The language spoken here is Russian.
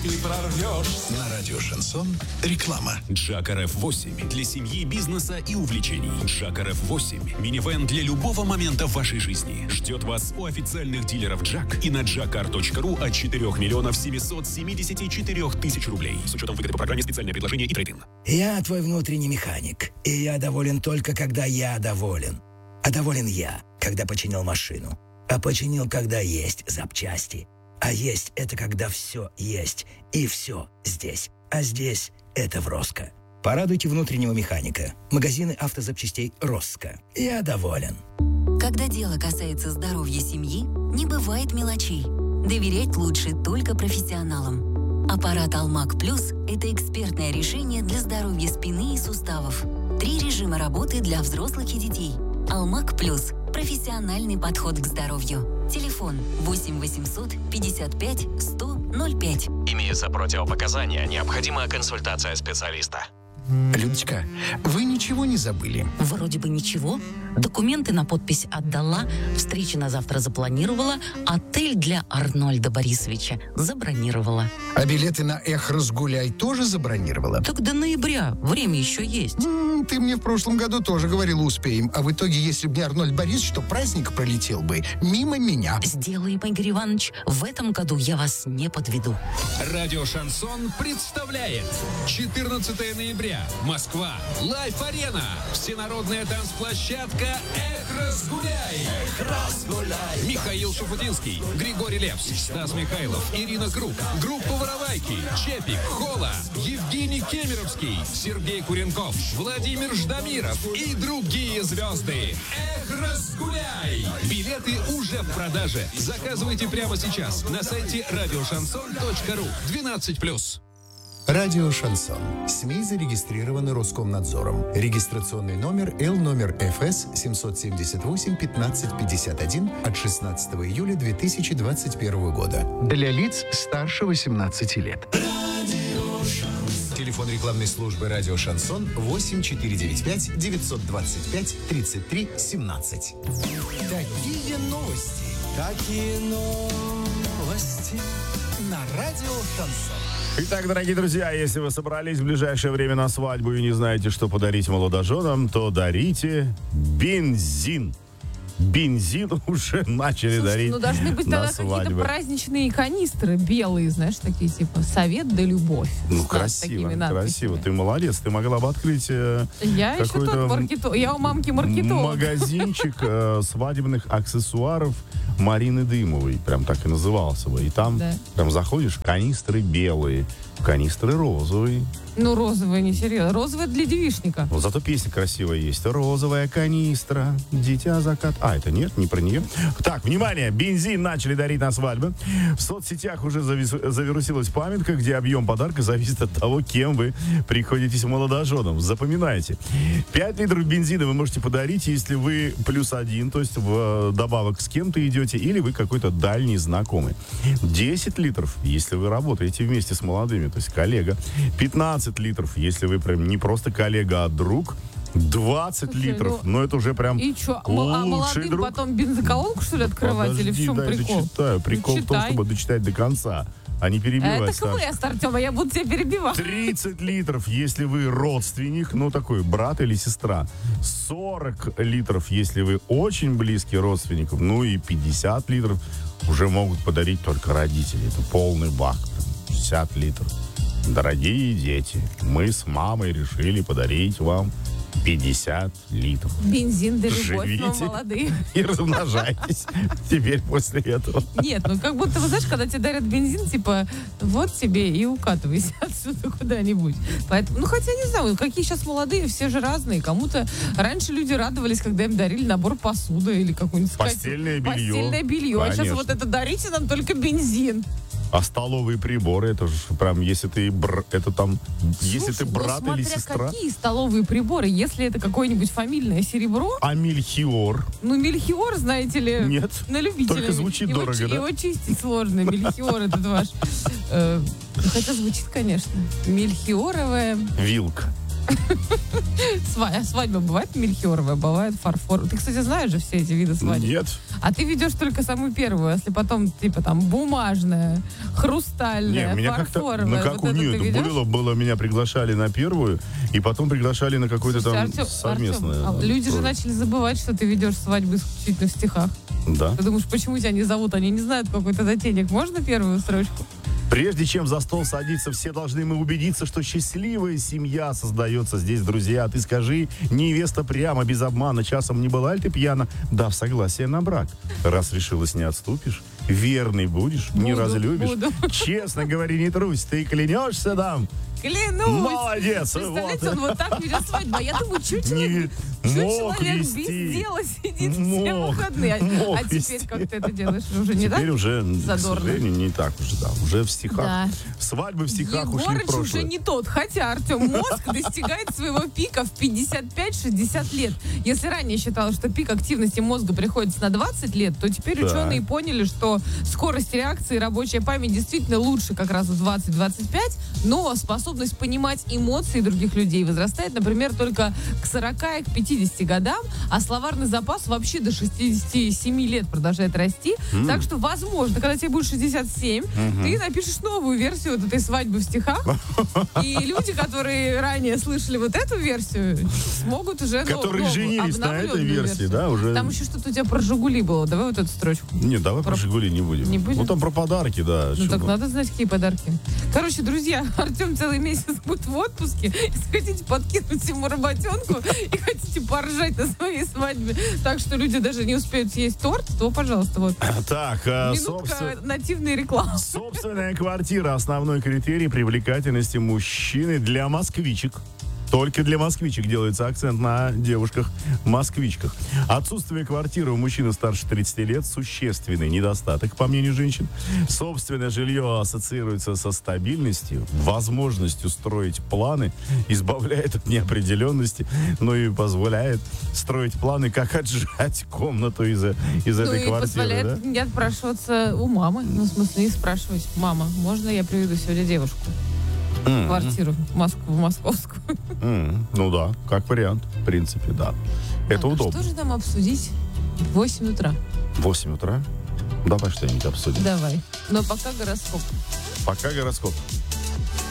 ты прорвешь. На радио «Шансон» реклама. Джак RF8 для семьи, бизнеса и увлечений. Джак RF8 – минивэн для любого момента в вашей жизни. Ждет вас у официальных дилеров Джак и на jackcar.ru от 4 миллионов 774 тысяч рублей. С учетом выгоды по программе «Специальное предложение» и трейд-ин. Я твой внутренний механик, и я доволен только, когда я доволен. А доволен я, когда починил машину. А починил, когда есть запчасти. А есть — это когда все есть, и все здесь. А здесь — это в Роско. Порадуйте внутреннего механика. Магазины автозапчастей Роско. Я доволен. Когда дело касается здоровья семьи, не бывает мелочей. Доверять лучше только профессионалам. Аппарат Алмак Плюс – это экспертное решение для здоровья спины и суставов. 3 режима работы для взрослых и детей. Алмак Плюс – профессиональный подход к здоровью. Телефон 8 800 55 100 05. Имеются противопоказания, необходима консультация специалиста. Людочка, вы ничего не забыли? Вроде бы ничего. Документы на подпись отдала, встречу на завтра запланировала, отель для Арнольда Борисовича забронировала. А билеты на «Эх, разгуляй» тоже забронировала? Так до ноября, время еще есть. Ты мне в прошлом году тоже говорила, успеем. А в итоге, если бы не Арнольд Борисович, то праздник пролетел бы мимо меня. Сделаем, Игорь Иванович, в этом году я вас не подведу. Радио «Шансон» представляет 14 ноября. Москва. Лайф-арена. Всенародная танцплощадка «Эх, разгуляй». Эх, разгуляй. Михаил Шуфутинский, Григорий Лепс, Стас Михайлов, Ирина Круг, группа «Воровайки», Чепик, Хола, Евгений Кемеровский, Сергей Куренков, Владимир Ждамиров и другие звезды. Эх, разгуляй! Билеты уже в продаже. Заказывайте прямо сейчас на сайте радиошансон.ру. 12+. Радио «Шансон». СМИ зарегистрированы Роскомнадзором. Регистрационный номер Л номер ФС 778 1551 от 16 июля 2021 года. Для лиц старше 18 лет. Телефон рекламной службы «Радио Шансон» 8495 925 33 17. Какие новости? Какие новости? На радио «Шансон». Итак, дорогие друзья, если вы собрались в ближайшее время на свадьбу и не знаете, что подарить молодоженам, то дарите бензин. Бензин уже начали дарить ну должны быть на тогда свадьбы. какие-то праздничные канистры белые, знаешь, такие типа «Совет да любовь». Ну, красиво, красиво. Ты молодец. Ты могла бы открыть я еще тот маркетолог. Я у мамки маркетолог. Магазинчик свадебных аксессуаров Марины Дымовой. Прям так и назывался бы. И там прям заходишь, канистры белые, канистры розовые. Ну, розовые, не серьезно. Розовые для девичника. Но зато песня красивая есть. Розовая канистра, дитя закат. А, это нет, не про нее. Так, внимание, бензин начали дарить на свадьбы. В соцсетях уже завирусилась памятка, где объем подарка зависит от того, кем вы приходитесь молодоженам. Запоминайте. 5 литров бензина вы можете подарить, если вы +1, то есть вдобавок с кем-то идете, или вы какой-то дальний знакомый. 10 литров, если вы работаете вместе с молодыми, то есть коллега. 15 литров, если вы прям не просто коллега, а друг. 20 литров, но это уже прям и что, лучший молодым друг. Потом бензоколонку, что ли, открывать? Подожди, или в чем прикол? Дочитаю. Прикол в том, чтобы дочитать до конца, а не перебивать. Это квест, Артем, я буду тебя перебивать. 30 литров, если вы родственник, ну такой брат или сестра. 40 литров, если вы очень близкий родственник. Ну и 50 литров уже могут подарить только родители. Это полный бак. 50 литров. Дорогие дети, мы с мамой решили подарить вам 50 литров. Бензин да любовь, Живите но молодые. И размножайтесь теперь после этого. Нет, ну как будто, вы знаешь, когда тебе дарят бензин, типа, вот тебе и укатывайся отсюда куда-нибудь. Поэтому, ну хотя не знаю, какие сейчас молодые, все же разные. Кому-то раньше люди радовались, когда им дарили набор посуды или какую-нибудь постельное белье. Постельное белье. Конечно. А сейчас вот это дарите нам только бензин. А столовые приборы, это же прям, если ты это там, если ты брат ну, или смотря сестра. Какие столовые приборы, если это какое-нибудь фамильное серебро. А мельхиор? Ну, мельхиор, знаете ли, нет, на любителя. Только звучит его, дорого, да? Его чистить сложно, мельхиор этот ваш. Хотя звучит, конечно. Мельхиоровая. Вилка. Свадьба бывает мельхиоровая, бывает фарфор. Ты, кстати, знаешь же все эти виды свадьбы? Нет. А ты ведешь только самую первую, если потом, типа, там, бумажная, хрустальная, меня как-то фарфоровая. на какую вот это нет, ты ведешь? было, меня приглашали на первую, и потом приглашали на какое-то там совместное. Артем, люди же начали забывать, что ты ведешь свадьбы исключительно в стихах. Да. Ты думаешь, почему тебя не зовут? Они не знают какой-то затейник. Можно первую строчку? Прежде чем за стол садиться, все должны мы убедиться, что счастливая семья создается здесь, друзья. Ты скажи, невеста прямо, без обмана, часом не была ли ты пьяна, дав согласие на брак? Раз решилась, не отступишь, верный будешь, не разлюбишь. Честно говори, не трусь, ты клянешься нам? Клянусь! Молодец! Представляете, он вот так ведет свадьбу. А я думаю, что человек без дела сидит все выходные. А теперь как ты это делаешь? Уже не так? Теперь уже, задорно. к сожалению, не так уже, да. Уже в стихах. Да. Свадьбы в стихах ушли в Егорыч прошлое. уже не тот. Хотя, Артем, мозг достигает своего пика в 55-60 лет. Если ранее считалось, что пик активности мозга приходится на 20 лет, то теперь ученые поняли, что скорость реакции и рабочая память действительно лучше как раз в 20-25, но способность понимать эмоции других людей возрастает, например, только к 40 и к 50 годам, а словарный запас вообще до 67 лет продолжает расти. Так что, возможно, когда тебе будет 67, ты напишешь новую версию вот этой свадьбы в стихах, и люди, которые ранее слышали вот эту версию, смогут уже которые женились на этой версии, да, уже. Там еще что-то у тебя про «Жигули» было. Давай вот эту строчку. Нет, давай про «Жигули» не будем. Не будем? Ну, там про подарки, да. Ну, так надо знать, какие подарки. Короче, друзья, Артем целый месяц будет в отпуске. Если хотите подкинуть ему работенку и хотите поржать на своей свадьбе, так что люди даже не успеют съесть торт, то, пожалуйста, вот. Так, минутка нативной рекламы. Собственная квартира — основной критерий привлекательности мужчины для москвичек. Только для москвичек делается акцент на девушках-москвичках. Отсутствие квартиры у мужчины старше 30 лет — существенный недостаток, по мнению женщин. Собственное жилье ассоциируется со стабильностью, возможностью строить планы, избавляет от неопределенности, но и позволяет строить планы, как отжать комнату из этой квартиры. Ну и позволяет не отпрашиваться у мамы. Ну, в смысле, и спрашивать: мама, можно я приведу сегодня девушку? Квартиру в Москву, в московскую. Ну да, как вариант, в принципе, да. Это удобно. Что же нам обсудить в 8 утра? 8 утра? Давай что-нибудь обсудим. Давай. Но пока гороскоп. Пока гороскоп.